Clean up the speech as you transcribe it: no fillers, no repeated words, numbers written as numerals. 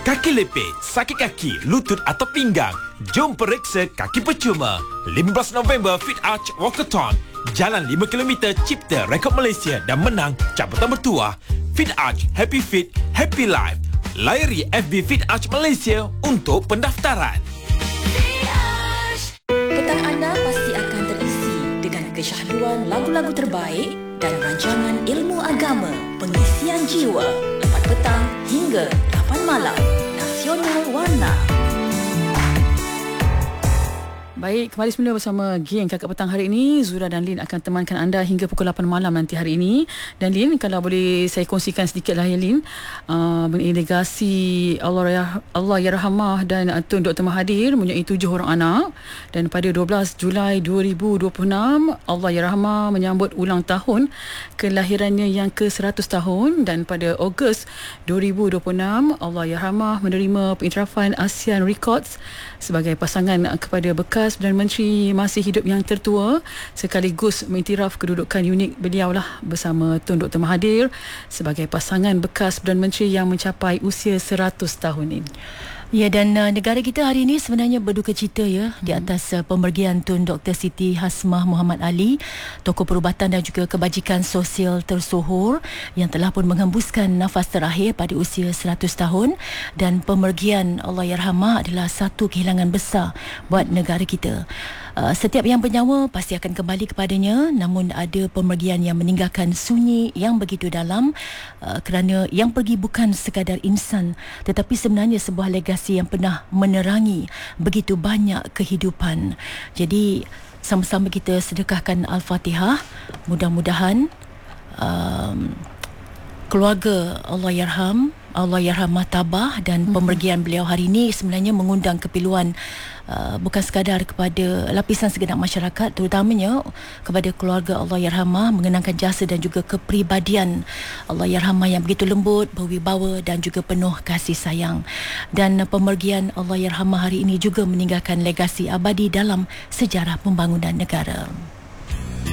Kaki lepit, sakit kaki, lutut atau pinggang? Jom periksa kaki percuma. 15 November Fit Arch Walkathon. Jalan 5 km cipta rekod Malaysia dan menang cabutan bertuah. Fit Arch, Happy Fit, Happy Life. Layari FB Fit Arch Malaysia untuk pendaftaran. Petang anda pasti akan terisi dengan kesyahduan lagu-lagu terbaik dan rancangan ilmu agama, pengisian jiwa, 4 petang hingga 8 malam. Nasional Warna. Baik, kembali semula bersama geng Kakak Petang hari ini. Zura dan Lin akan temankan anda hingga pukul 8 malam nanti hari ini. Dan Lin, kalau boleh saya kongsikan sedikit lah ya Lin, mengenai legasi Allah Yarhamah dan Tun Dr. Mahathir mempunyai 7 orang anak. Dan pada 12 Julai 2026, Allah Yarhamah menyambut ulang tahun kelahirannya yang ke-100 tahun. Dan pada Ogos 2026, Allah Yarhamah menerima pengiktirafan ASEAN Records sebagai pasangan kepada bekas Perdana Menteri masih hidup yang tertua, sekaligus mengiktiraf kedudukan unik beliau lah bersama Tun Dr. Mahathir sebagai pasangan bekas Perdana Menteri yang mencapai usia 100 tahun ini. Ya, dan negara kita hari ini sebenarnya berduka cita ya di atas pemergian Tun Dr. Siti Hasmah Muhammad Ali, tokoh perubatan dan juga kebajikan sosial tersohor yang telah pun menghembuskan nafas terakhir pada usia 100 tahun. Dan pemergian Allah Yarhamah adalah satu kehilangan besar buat negara kita. Setiap yang bernyawa pasti akan kembali kepadanya, namun ada pemergian yang meninggalkan sunyi yang begitu dalam, kerana yang pergi bukan sekadar insan tetapi sebenarnya sebuah legasi yang pernah menerangi begitu banyak kehidupan. Jadi sama-sama kita sedekahkan Al-Fatihah. Mudah-mudahan keluarga Allah Yarhamah tabah dan pemergian beliau hari ini sebenarnya mengundang kepiluan bukan sekadar kepada lapisan segenap masyarakat, terutamanya kepada keluarga Allah Yarhamah, mengenangkan jasa dan juga kepribadian Allah Yarhamah yang begitu lembut, berwibawa dan juga penuh kasih sayang. Dan pemergian Allah Yarhamah hari ini juga meninggalkan legasi abadi dalam sejarah pembangunan negara.